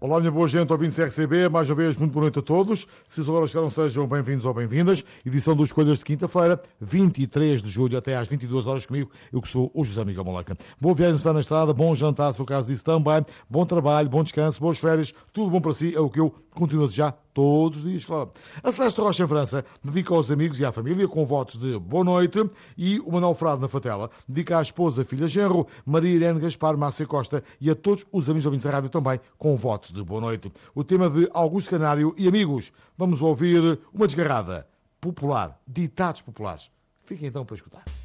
Olá, minha boa gente, ouvintes RCB, mais uma vez, muito boa noite a todos. Se as horas chegaram, sejam bem-vindos ou bem-vindas. Edição dos Escolhas de quinta-feira, 23 de julho, até às 22 horas comigo, eu que sou o José Miguel Malaca. Boa viagem se está na estrada, bom jantar, se for o caso disso também, bom trabalho, bom descanso, boas férias, tudo bom para si, é o que eu continuo a desejar todos os dias, claro. A Celeste Rocha em França dedica aos amigos e à família com votos de boa noite, e o Manuel Frade na Fatela dedica à esposa, filha genro, Maria Irene Gaspar Márcia Costa, e a todos os amigos ouvintes da rádio também com votos de boa noite. O tema de Augusto Canário e amigos. Vamos ouvir uma desgarrada popular, ditados populares. Fiquem então para escutar.